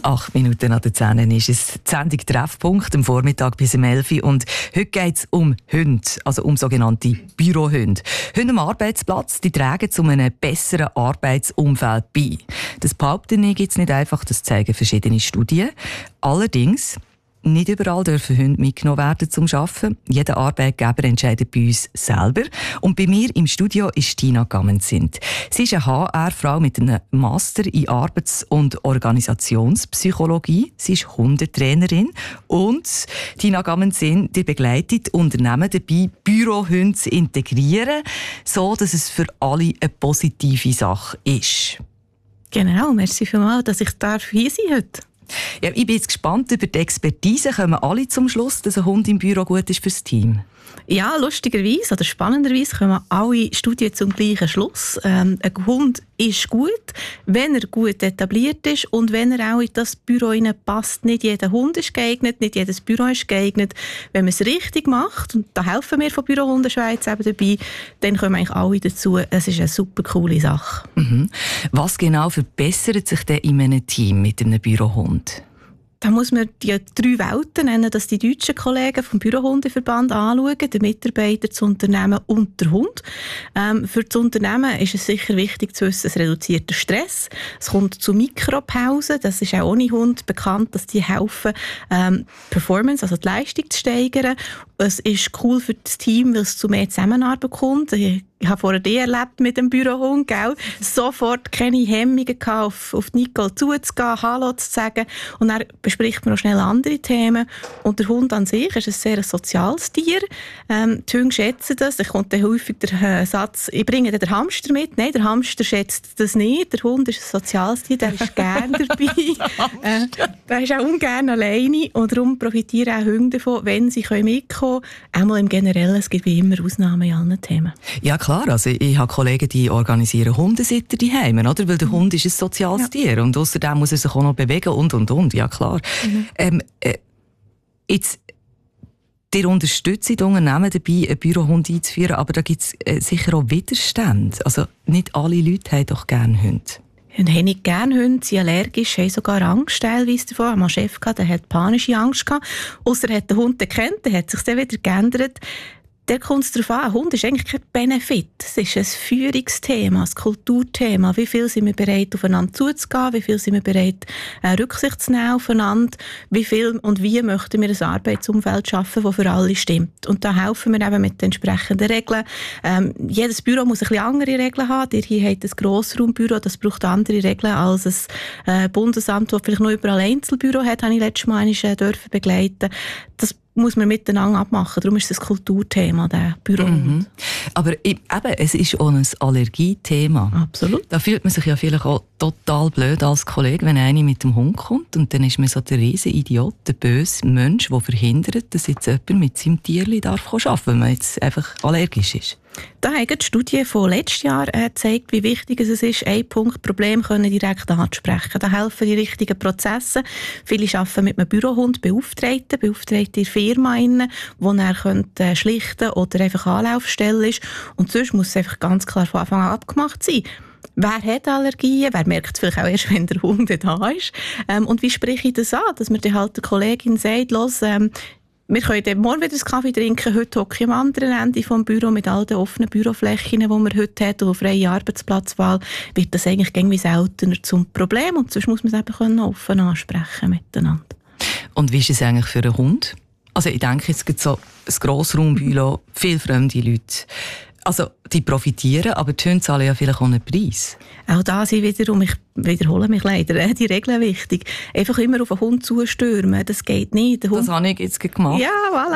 8 Minuten nach der 10 ist es die Sendung Treffpunkt am Vormittag bis um 11 Uhr. Und heute geht es um Hunde, also um sogenannte Bürohunde. Hunde am Arbeitsplatz, die tragen zu einem besseren Arbeitsumfeld bei. Das behaupten ich jetzt nicht einfach, das zeigen verschiedene Studien. Allerdings, nicht überall dürfen Hunde mitgenommen werden zum Arbeiten. Jeder Arbeitgeber entscheidet bei uns selber. Und bei mir im Studio ist Tina Gammenzind. Sie ist eine HR-Frau mit einem Master in Arbeits- und Organisationspsychologie. Sie ist Hundetrainerin. Und Tina Gammenzind, die begleitet Unternehmen dabei, Bürohunde zu integrieren, so dass es für alle eine positive Sache ist. Genau, merci vielmals, dass ich hier sein darf heute. Ja, ich bin jetzt gespannt über die Expertise. Kommen alle zum Schluss, dass ein Hund im Büro gut ist fürs Team? Ja, lustigerweise oder spannenderweise kommen alle Studien zum gleichen Schluss. Ein Hund ist gut, wenn er gut etabliert ist und wenn er auch in das Büro passt. Nicht jeder Hund ist geeignet, nicht jedes Büro ist geeignet. Wenn man es richtig macht, und da helfen wir von Bürohunden Schweiz eben dabei, dann kommen eigentlich alle dazu. Es ist eine super coole Sache. Mhm. Was genau verbessert sich denn in einem Team mit einem Bürohund? Da muss man die 3 Welten nennen, dass die deutschen Kollegen vom Bürohundeverband anschauen, der Mitarbeiter, das Unternehmen und der Hund. Für das Unternehmen ist es sicher wichtig zu wissen, es reduziert den Stress. Es kommt zu Mikropausen. Das ist auch ohne Hund bekannt, dass die helfen, Performance, also die Leistung zu steigern. Es ist cool für das Team, weil es zu mehr Zusammenarbeit kommt. Ich habe vorher die erlebt mit dem Bürohund, gell? Sofort keine Hemmungen gehabt, auf Nicole zuzugehen, Hallo zu sagen. Und dann bespricht man noch schnell andere Themen. Und der Hund an sich ist ein sehr soziales Tier. Die Hunde schätzen das. Da kommt dann häufig der Satz, ich bringe den Hamster mit. Nein, der Hamster schätzt das nicht. Der Hund ist ein soziales Tier, der ist gerne dabei. Der ist auch ungern alleine. Und darum profitieren auch Hunde davon, wenn sie mitkommen können. Einmal im Generellen, es gibt wie immer Ausnahmen in allen Themen. Ja klar, also ich habe Kollegen, die organisieren Hundesitter daheim, oder? Weil der Hund ist ein soziales Tier und außerdem muss er sich auch noch bewegen und. Ja klar. Jetzt, ihr unterstützt die Unternehmen dabei, einen Bürohund einzuführen, aber da gibt es sicher auch Widerstände. Also nicht alle Leute haben doch gerne Hunde. Und haben nicht gerne Hunde, sind allergisch, haben sogar Angst teilweise davon. Ich hatte mal einen Chef, der hat panische Angst gehabt. Ausser er hat den Hund gekannt, der hat sich dann wieder geändert. Der kommt es darauf an, ein Hund ist eigentlich kein Benefit. Es ist ein Führungsthema, ein Kulturthema. Wie viel sind wir bereit, aufeinander zuzugehen? Wie viel sind wir bereit, Rücksicht zu nehmen aufeinander? Wie viel und wie möchten wir ein Arbeitsumfeld schaffen, das für alle stimmt? Und da helfen wir eben mit den entsprechenden Regeln. Jedes Büro muss ein bisschen andere Regeln haben. Ihr hier habt ein Grossraumbüro, das braucht andere Regeln als ein Bundesamt, das vielleicht noch überall Einzelbüro hat, habe ich letztes Mal dürfen begleiten. Das muss man miteinander abmachen. Darum ist es ein Kulturthema, der Bürohund. Aber eben, es ist auch ein Allergiethema. Absolut. Da fühlt man sich ja vielleicht auch total blöd als Kollege, wenn einer mit dem Hund kommt und dann ist man so der riesen Idiot, der böse Mensch, der verhindert, dass jetzt jemand mit seinem Tierchen arbeiten darf, wenn man jetzt einfach allergisch ist. Da haben die Studie von letztes Jahr gezeigt, wie wichtig es ist, ein Punkt, Problem können direkt anzusprechen. Da helfen die richtigen Prozesse. Viele arbeiten mit einem Bürohund, Beauftragte in der Firma, wo er schlichten oder einfach Anlaufstelle ist. Und sonst muss es einfach ganz klar von Anfang an abgemacht sein. Wer hat Allergien? Wer merkt es vielleicht auch erst, wenn der Hund da ist? Und wie spreche ich das an? Dass man dann halt der Kollegin sagt, los, wir können morgen wieder einen Kaffee trinken. Heute hocke ich am anderen Ende des Büro mit all den offenen Büroflächen, die man heute hat, und freie Arbeitsplatzwahl, wird das eigentlich irgendwie seltener zum Problem. Und sonst muss man es eben offen ansprechen miteinander. Und wie ist es eigentlich für einen Hund? Also ich denke, es gibt so ein Grossraumbüro, viele fremde Leute. Also die profitieren, aber die Hunde zahlen ja vielleicht auch einen Preis. Auch da sind wiederum, ich wiederhole mich leider, die Regeln wichtig. Einfach immer auf einen Hund zustürmen, das geht nicht. Das habe ich jetzt gemacht. Ja, voilà.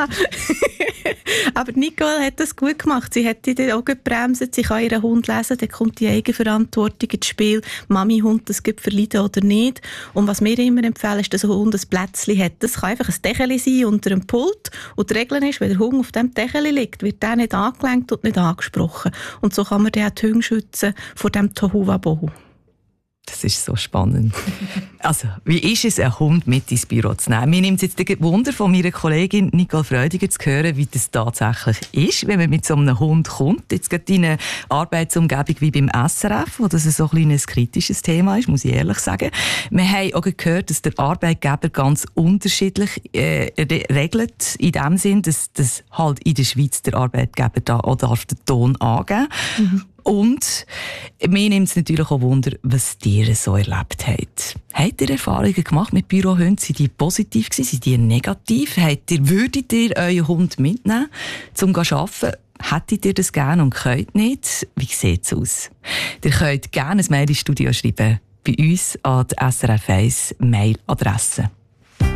Aber Nicole hat das gut gemacht. Sie hat die auch gebremst, sie kann ihren Hund lesen, dann kommt die Eigenverantwortung ins Spiel. Mami, Hund, das gibt verleiden oder nicht. Und was wir immer empfehlen, ist, dass ein Hund ein Plätzchen hat. Das kann einfach ein Decheli sein unter einem Pult. Und die Regel ist, wenn der Hund auf diesem Decheli liegt, wird der nicht angelenkt und nicht angesprochen. Und so kann man den Hunde schützen vor dem Tohuwabohu. Das ist so spannend. Also, wie ist es, einen Hund mit ins Büro zu nehmen? Mir nimmt es jetzt Wunder von meiner Kollegin Nicole Freudiger zu hören, wie das tatsächlich ist, wenn man mit so einem Hund kommt. Jetzt gerade in eine Arbeitsumgebung wie beim SRF, wo das so ein kritisches Thema ist, muss ich ehrlich sagen. Wir haben auch gehört, dass der Arbeitgeber ganz unterschiedlich regelt, in dem Sinn, dass halt in der Schweiz der Arbeitgeber da auch darf den Ton angeben. Und mir nimmt es natürlich auch Wunder, was ihr so erlebt habt. Habt ihr Erfahrungen gemacht mit Bürohunden? Sind die positiv gewesen? Sind die negativ? Würdet ihr euren Hund mitnehmen, um zu arbeiten? Hättet ihr das gerne und könnt nicht? Wie sieht es aus? Ihr könnt gerne ein Mail ins Studio schreiben. Bei uns an die SRF 1 Mailadresse.